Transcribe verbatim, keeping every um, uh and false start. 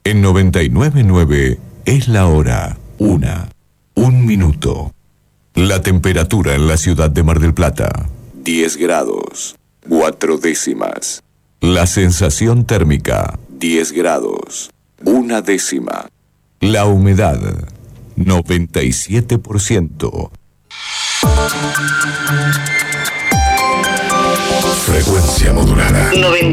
En noventa y nueve punto nueve es la hora. Una. Un minuto. La temperatura en la ciudad de Mar del Plata. diez grados. Cuatro décimas. La sensación térmica. diez grados. Una décima. La humedad. noventa y siete por ciento. Frecuencia modulada.